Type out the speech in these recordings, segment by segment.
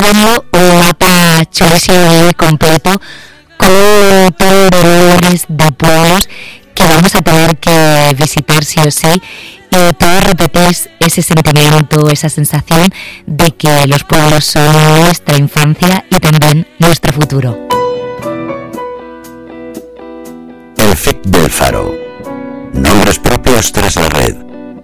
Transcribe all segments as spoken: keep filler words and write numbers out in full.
grabando un mapa chulísimo y completo con todo de lugares, de pueblos que vamos a tener que visitar sí o sí. Y todos repetís ese sentimiento, esa sensación de que los pueblos son nuestra infancia y también nuestro futuro. El F I C del Faro. Nombres propios tras la red.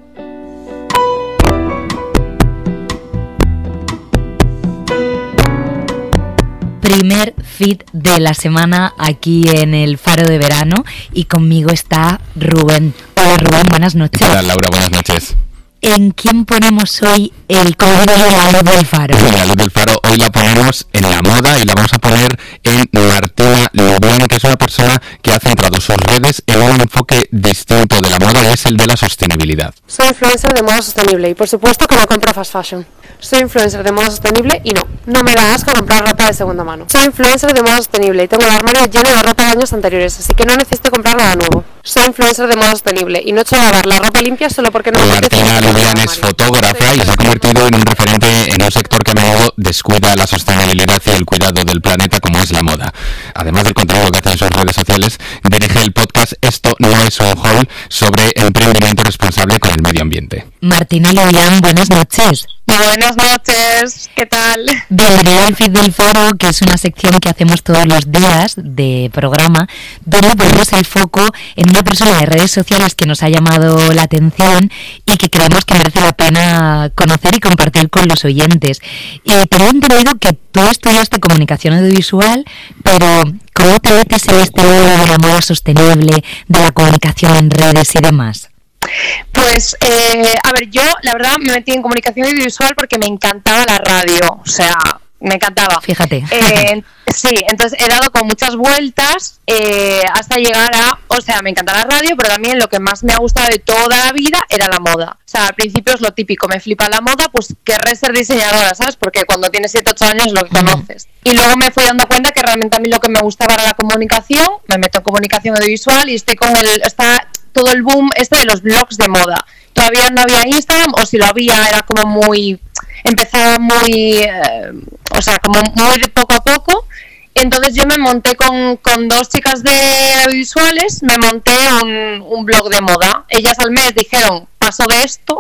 Primer feed de la semana aquí en el Faro de Verano y conmigo está Rubén. Hola Rubén, buenas noches. Hola Laura, buenas noches. ¿En quién ponemos hoy el color de la luz del Faro? La luz del Faro hoy la ponemos en la moda y la vamos a poner en Martina Lubián, que es una persona que ha centrado sus redes en un enfoque distinto de la moda y es el de la sostenibilidad. Soy influencer de moda sostenible y por supuesto que no compro fast fashion. Soy influencer de moda sostenible y no, no me da asco comprar ropa de segunda mano. Soy influencer de moda sostenible y tengo el armario lleno de ropa de años anteriores, así que no necesito comprar nada nuevo. Soy influencer de moda sostenible y no echo a lavar la ropa limpia solo porque no me apetece. Martina Lubián es fotógrafa y se ha convertido en un referente en un sector que a menudo descuida la sostenibilidad y el cuidado del planeta como es la moda. Además del contenido que hace en sus redes sociales, dirige el podcast Esto no es un haul sobre emprendimiento responsable con el medio ambiente. Martina Lubián, buenas noches. Buenas noches, ¿qué tal? Bienvenida al Feed del Faro, que es una sección que hacemos todos los días de programa, donde ponemos el foco en una persona de redes sociales que nos ha llamado la atención y que creemos que merece la pena conocer y compartir con los oyentes. Y tengo entendido que tú estudiaste comunicación audiovisual, pero ¿cómo te metes en este mundo de la moda sostenible, de la comunicación en redes y demás? Pues, eh, a ver, yo la verdad me metí en comunicación audiovisual porque me encantaba la radio, o sea, me encantaba. Fíjate. Eh, sí, entonces he dado con muchas vueltas eh, hasta llegar a, o sea, me encanta la radio, pero también lo que más me ha gustado de toda la vida era la moda. O sea, al principio es lo típico, me flipa la moda, pues querré ser diseñadora, ¿sabes? Porque cuando tienes siete ocho años es lo que conoces. Y luego me fui dando cuenta que realmente a mí lo que me gustaba era la comunicación, me meto en comunicación audiovisual y estoy con el... Está, todo el boom este de los blogs de moda. Todavía no había Instagram, o si lo había era como muy... empezaba muy... Eh, o sea, como muy de poco a poco. Entonces yo me monté con, con dos chicas de audiovisuales, me monté un, un blog de moda. Ellas al mes dijeron, paso de esto,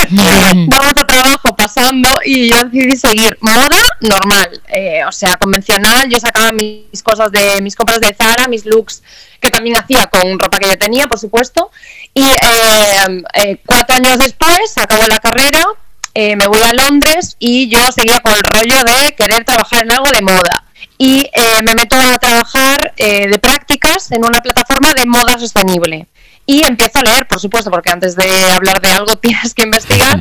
vamos a trabajo pasando, y yo decidí seguir moda normal, eh, o sea, convencional. Yo sacaba mis cosas de mis compras de Zara, mis looks que también hacía con ropa que yo tenía, por supuesto. Y eh, eh, cuatro años después, acabé la carrera, eh, me voy a Londres y yo seguía con el rollo de querer trabajar en algo de moda. Y eh, me meto a trabajar eh, de prácticas en una plataforma de moda sostenible. Y empiezo a leer, por supuesto, porque antes de hablar de algo tienes que investigar.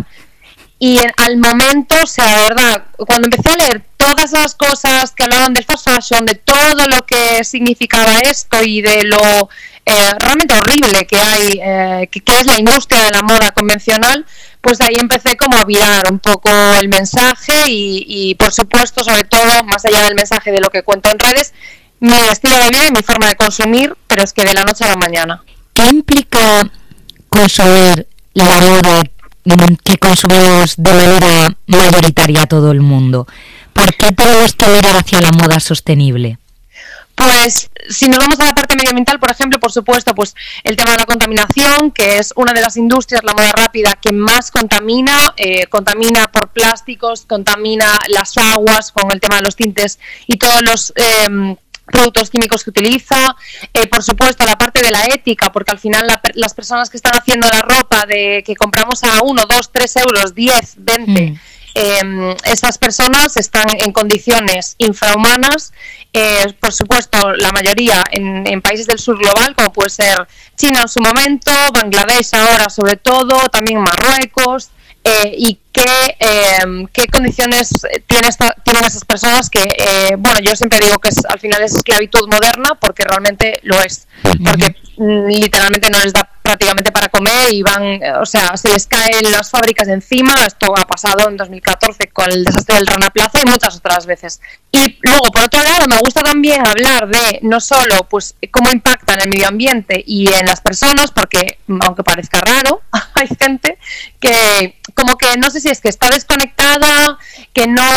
Y en, al momento, o sea, de verdad, cuando empecé a leer todas las cosas que hablaban del fast fashion, de todo lo que significaba esto y de lo eh, realmente horrible que hay, eh, que, que es la industria de la moda convencional, pues ahí empecé como a virar un poco el mensaje y, y por supuesto, sobre todo, más allá del mensaje de lo que cuento en redes, mi estilo de vida y mi forma de consumir, pero es que de la noche a la mañana. ¿Qué implica consumir la moda que consumimos de manera mayoritaria a todo el mundo? ¿Por qué tenemos que mirar hacia la moda sostenible? Pues si nos vamos a la parte medioambiental, por ejemplo, por supuesto, pues el tema de la contaminación, que es una de las industrias, la moda rápida, que más contamina, eh, contamina por plásticos, contamina las aguas con el tema de los tintes y todos los eh, productos químicos que utiliza, eh, por supuesto la parte de la ética, porque al final la, las personas que están haciendo la ropa de que compramos a uno, dos, tres euros, diez, veinte, mm. Eh, esas personas están en condiciones infrahumanas, eh, por supuesto la mayoría en, en países del sur global, como puede ser China en su momento, Bangladesh ahora sobre todo, también Marruecos, eh, y qué, eh, qué condiciones tiene esta, tienen esas personas que, eh, bueno, yo siempre digo que es, al final es esclavitud moderna, porque realmente lo es, porque mm, literalmente no les da prácticamente para comer y van, o sea, se les caen las fábricas de encima. Esto ha pasado en dos mil catorce con el desastre del Rana Plaza y muchas otras veces. Y luego, por otro lado, me gusta también hablar de no solo pues cómo impacta en el medio ambiente y en las personas, porque aunque parezca raro, hay gente que, como que no sé si es que está desconectada, que no,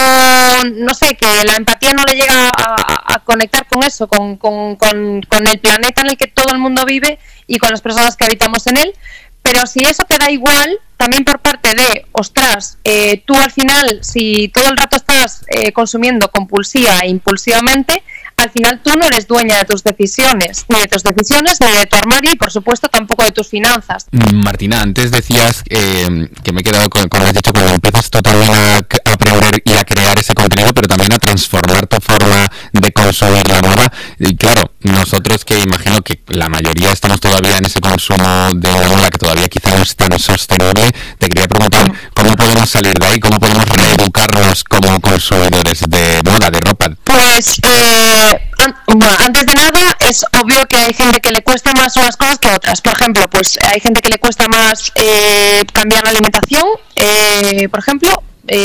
no sé, que la empatía no le llega a, a conectar con eso, con, con, con, con el planeta en el que todo el mundo vive y con las personas que habitamos en él. Pero si eso te da igual, también por parte de, ostras, eh, tú al final, si todo el rato estás eh, consumiendo compulsiva e impulsivamente, al final tú no eres dueña de tus decisiones, ni de tus decisiones, ni de tu armario y por supuesto tampoco de tus finanzas. Martina, antes decías eh, que me he quedado con, como has dicho, cuando empiezas tú también a, a aprender y a crear ese contenido, pero también a transformar tu forma de consumir la moda. Y claro, nosotros que imagino que la mayoría estamos todavía en ese consumo de una moda que todavía quizá no es tan sostenible, te quería preguntar cómo podemos salir de ahí, cómo podemos reeducarnos como consumidores de moda, de ropa. Pues eh, bueno, antes de nada es obvio que hay gente que le cuesta más unas cosas que otras. Por ejemplo, pues hay gente que le cuesta más eh, cambiar la alimentación, eh, por ejemplo.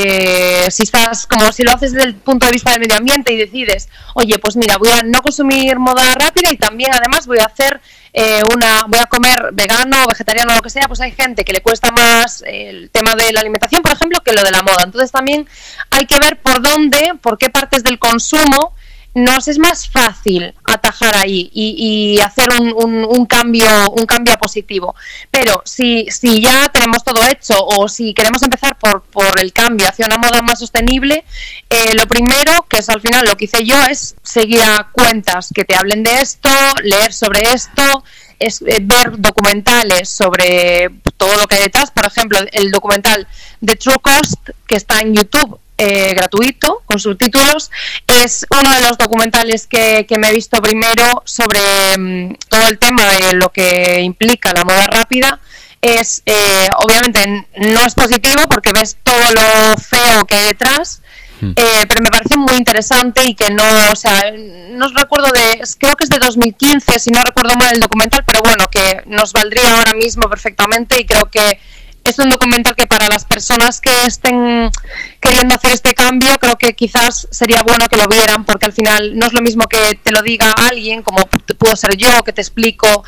Eh, si estás, como si lo haces desde el punto de vista del medio ambiente y decides, oye, pues mira, voy a no consumir moda rápida y también además voy a hacer eh, una, voy a comer vegano, vegetariano, lo que sea, pues hay gente que le cuesta más el tema de la alimentación, por ejemplo, que lo de la moda. Entonces también hay que ver por dónde, por qué partes del consumo nos es más fácil atajar ahí y, y hacer un, un, un cambio un cambio positivo. Pero si, si ya tenemos todo hecho o si queremos empezar por, por el cambio hacia una moda más sostenible, eh, lo primero, que es al final lo que hice yo, es seguir a cuentas que te hablen de esto, leer sobre esto, es eh, ver documentales sobre todo lo que hay detrás. Por ejemplo, el documental The True Cost, que está en YouTube, Eh, gratuito, con subtítulos, es uno de los documentales que, que me he visto primero sobre um, todo el tema de lo que implica la moda rápida. Es eh, obviamente no es positivo porque ves todo lo feo que hay detrás, eh, pero me parece muy interesante y que no, o sea, no recuerdo de, creo que es de dos mil quince, si no recuerdo mal el documental, pero bueno, que nos valdría ahora mismo perfectamente y creo que es un documental que para las personas que estén queriendo hacer este cambio, creo que quizás sería bueno que lo vieran, porque al final no es lo mismo que te lo diga alguien, como puedo ser yo, que te explico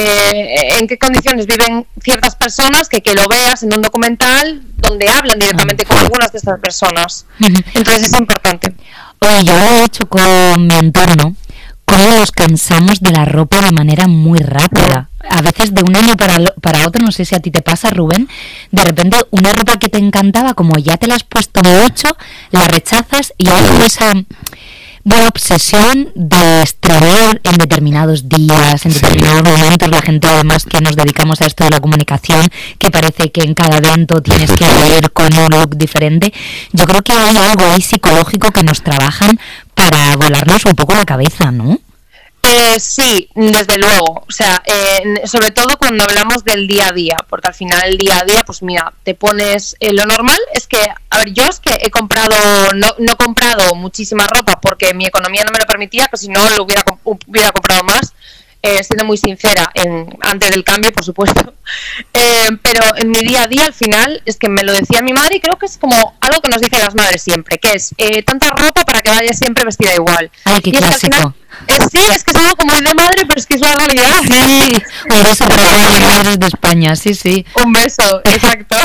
eh, en qué condiciones viven ciertas personas, que que lo veas en un documental donde hablan directamente con algunas de estas personas. Entonces es importante. Oye, yo lo he hecho con mi entorno, cómo nos cansamos de la ropa de manera muy rápida. A veces de un año para, lo, para otro, no sé si a ti te pasa, Rubén, de repente una ropa que te encantaba, como ya te la has puesto mucho, la rechazas y hay esa buena obsesión de estrenar en determinados días, en determinados momentos. La gente además que nos dedicamos a esto de la comunicación, que parece que en cada evento tienes que ir con un look diferente. Yo creo que hay algo ahí psicológico que nos trabajan para volarnos un poco la cabeza, ¿no? Eh, sí, desde luego, o sea, eh, sobre todo cuando hablamos del día a día, porque al final el día a día, pues mira, te pones, eh, lo normal es que, a ver, yo es que he comprado, no, no he comprado muchísima ropa porque mi economía no me lo permitía, que si no lo hubiera, hubiera comprado más, eh, siendo muy sincera, en, antes del cambio, por supuesto, eh, pero en mi día a día al final es que me lo decía mi madre y creo que es como algo que nos dicen las madres siempre, que es eh, tanta ropa para que vayas siempre vestida igual. Ay, qué y clásico. Eh, sí, es que es algo como de madre, pero es que es la realidad. Sí, un beso para todas las madres de España, sí, sí. Un beso, exacto.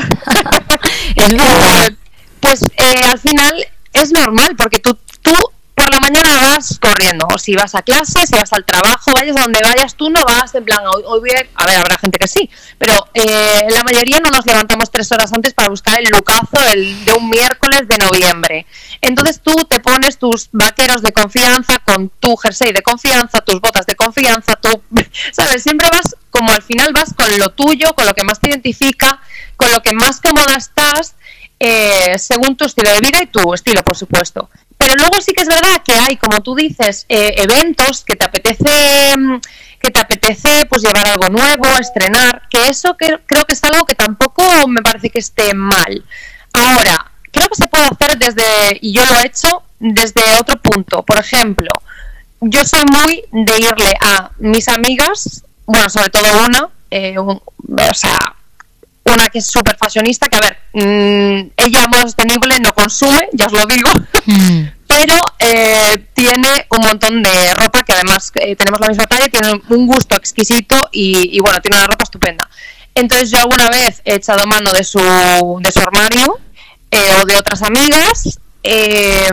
Es verdad. Pues eh, al final es normal, porque tú, tú por la mañana vas corriendo, o si vas a clase, si vas al trabajo, vayas a donde vayas, tú no vas en plan, hoy, hoy voy a... a ver, habrá gente que sí, pero eh, la mayoría no nos levantamos tres horas antes para buscar el lookazo el, de un miércoles de noviembre. Entonces tú te pones tus vaqueros de confianza con tu jersey de confianza, tus botas de confianza, tú, ¿sabes? Siempre vas, como al final vas con lo tuyo, con lo que más te identifica, con lo que más cómoda estás, eh, según tu estilo de vida y tu estilo, por supuesto. Pero luego sí que es verdad que hay, como tú dices, eh, eventos que te apetece que te apetece pues llevar algo nuevo, estrenar, que eso que, creo que es algo que tampoco me parece que esté mal. Ahora, creo que se puede hacer desde, y yo lo he hecho, desde otro punto. Por ejemplo, yo soy muy de irle a mis amigas, bueno, sobre todo una, eh, un, o sea, una que es súper fashionista, que a ver, mmm, ella moda sostenible no consume, ya os lo digo, mm. pero eh, tiene un montón de ropa que además eh, tenemos la misma talla, tiene un gusto exquisito y, y bueno, tiene una ropa estupenda. Entonces yo alguna vez he echado mano de su, de su armario eh, o de otras amigas, eh,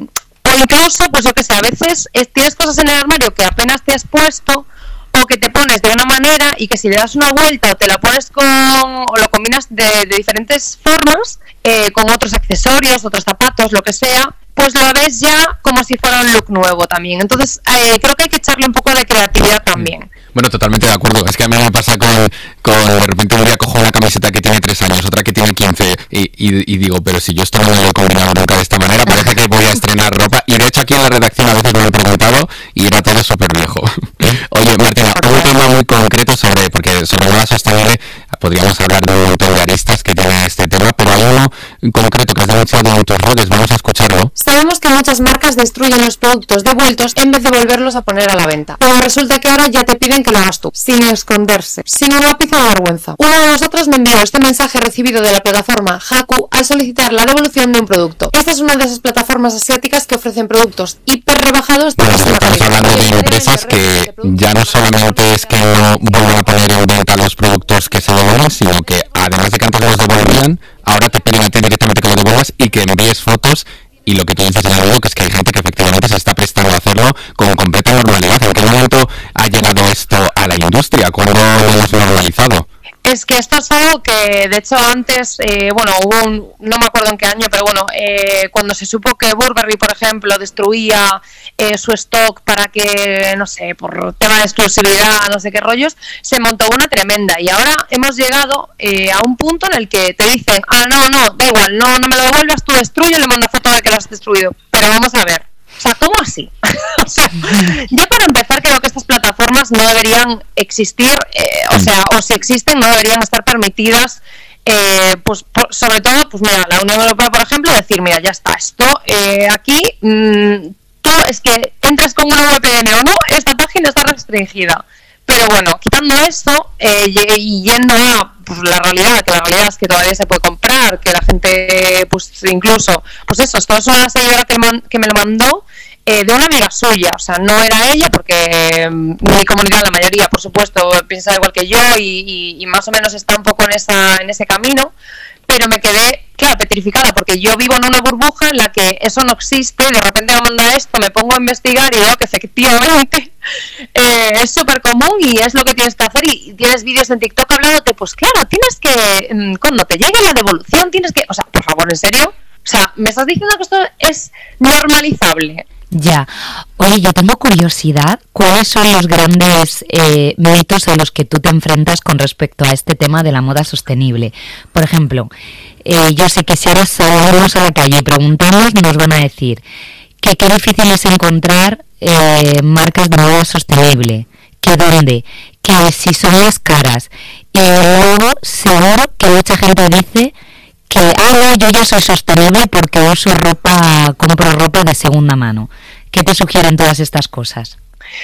o incluso, pues yo que sé, a veces eh, tienes cosas en el armario que apenas te has puesto o que te pones de una manera y que si le das una vuelta o te la pones con o lo combinas de, de diferentes formas, eh, con otros accesorios, otros zapatos, lo que sea, pues lo ves ya como si fuera un look nuevo también. Entonces eh, creo que hay que echarle un poco de creatividad también. Bueno, totalmente de acuerdo. Es que a mí me pasa con, con de repente un día cojo una camiseta que tiene tres años, otra que tiene quince y, y, y digo, pero si yo esto no lo he combinado nunca de esta manera, parece que voy a estrenar ropa. Y de hecho aquí en la redacción a veces me lo he preguntado y era todo súper viejo. Oye, Martina, un tema muy concreto sobre, porque sobre moda sostenible podríamos hablar de un montón de aristas que tiene este tema, pero hay uno en concreto que has denunciado en tus redes, vamos a escucharlo. Sabemos que muchas marcas destruyen los productos devueltos en vez de volverlos a poner a la venta, pero resulta que ahora ya te piden que lo hagas tú, sin esconderse, sin un ápice de vergüenza. Uno de nosotros me envió este mensaje recibido de la plataforma Haku al solicitar la devolución de un producto. Esta es una de esas plataformas asiáticas que ofrecen productos hiper rebajados de bueno, estamos hablando de empresas que ya no solamente es que no vuelvan a poner en venta los productos que se devuelven, sino que además de que antes los devolvían, ahora te piden a ti directamente que lo devuelvas y que envíes fotos. Y lo que tú dices en el que es que hay gente que efectivamente se está prestando a hacerlo con completa normalidad. ¿En qué momento ha llegado esto a la industria? ¿Cuándo lo hemos normalizado? Es que esto es algo que, de hecho, antes, eh, bueno, hubo un, no me acuerdo en qué año, pero bueno, eh, cuando se supo que Burberry, por ejemplo, destruía eh, su stock para que, no sé, por tema de exclusividad, no sé qué rollos, se montó una tremenda. Y ahora hemos llegado eh, a un punto en el que te dicen, ah, no, no, da igual, no, no me lo devuelvas, tú destruye, le mando foto de que lo has destruido. Pero vamos a ver. O sea, ¿cómo así? O sea, yo para empezar creo que estas plataformas no deberían existir, eh, o sea, o si existen no deberían estar permitidas, eh, pues por, sobre todo, pues mira, la Unión Europea, por ejemplo, decir, mira, ya está, esto eh, aquí, mmm, tú es que entres con una V P N o no, esta página está restringida. Pero bueno, quitando eso eh, y yendo a pues, la realidad, que la realidad es que todavía se puede comprar, que la gente, pues incluso, pues eso, esto es una señora que, man, que me lo mandó eh, de una amiga suya, o sea, no era ella, porque eh, mi comunidad, la mayoría, por supuesto, piensa igual que yo y, y, y más o menos está un poco en, esa, en ese camino, pero me quedé, claro, petrificada, porque yo vivo en una burbuja en la que eso no existe, de repente me manda esto, me pongo a investigar y veo que efectivamente eh, es súper común y es lo que tienes que hacer, y tienes vídeos en TikTok hablándote, pues claro, tienes que, cuando te llegue la devolución, tienes que, o sea, por favor, ¿en serio? O sea, ¿me estás diciendo que esto es normalizable? Ya. Oye, yo tengo curiosidad, ¿cuáles son los grandes eh, mitos a los que tú te enfrentas con respecto a este tema de la moda sostenible? Por ejemplo, eh, yo sé que si ahora salimos a la calle y preguntamos, nos van a decir que qué difícil es encontrar eh, marcas de moda sostenible, que dónde, que si son las caras. Y luego seguro que mucha gente dice que, ah, no, yo ya soy sostenible porque uso ropa, compro ropa de segunda mano. ¿Qué te sugieren todas estas cosas?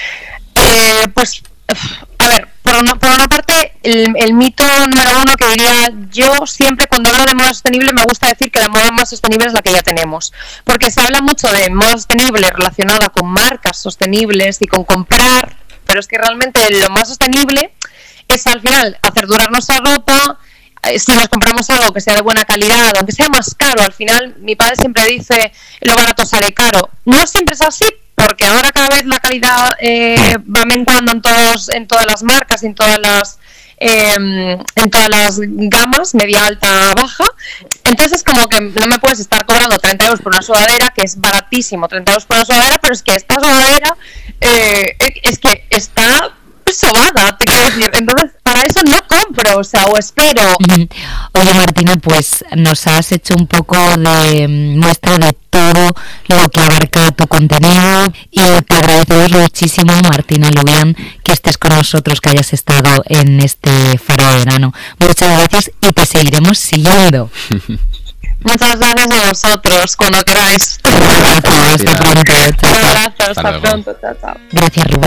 Eh, pues, a ver, por una, por una parte, el, el mito número uno que diría yo siempre cuando hablo de moda sostenible me gusta decir que la moda más sostenible es la que ya tenemos. Porque se habla mucho de moda sostenible relacionada con marcas sostenibles y con comprar, pero es que realmente lo más sostenible es al final hacer durar nuestra ropa. Si nos compramos algo que sea de buena calidad, aunque sea más caro, al final mi padre siempre dice lo barato sale caro. No siempre es así, porque ahora cada vez la calidad eh, va menguando en todos, en todas las marcas, en todas las eh, en todas las gamas, media, alta, baja. Entonces como que no me puedes estar cobrando treinta euros por una sudadera, que es baratísimo, treinta euros por una sudadera, pero es que esta sudadera eh, es que está sobada, te quiero decir. Entonces para eso no compro, o sea, o espero. Oye, Martina, pues nos has hecho un poco de muestra de todo lo que abarca tu contenido y te agradecemos muchísimo, Martina Lubián, que estés con nosotros, que hayas estado en este Faro de Verano. Muchas gracias y te seguiremos siguiendo. Muchas gracias a vosotros, cuando queráis. Gracias, hasta pronto. Un abrazo, hasta pronto, chao, chao. Gracias, Rubén.